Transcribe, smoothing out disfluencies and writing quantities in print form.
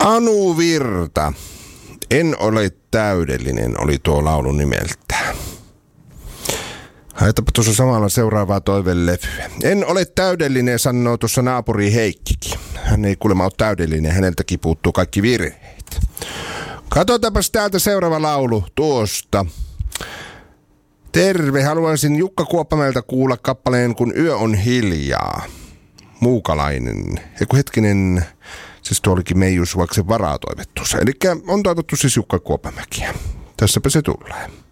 Anu Virta. En ole täydellinen, oli tuo laulun nimeltään. Haetapa tuossa samalla seuraavaa toivelevyä. En ole täydellinen, sanoo tuossa naapuri Heikkikin. Hän ei kuulemma ole täydellinen, häneltäkin puuttuu kaikki virheet. Katsotaanpas täältä seuraava laulu tuosta. Terve, haluaisin Jukka Kuoppamäeltä kuulla kappaleen Kun yö on hiljaa. Muukalainen. Eiku hetkinen, siis tuo olikin Meiju Suoksen varaa toivottu. Elikkä on toivottu siis Jukka Kuoppamäkiä. Tässäpä se tulee.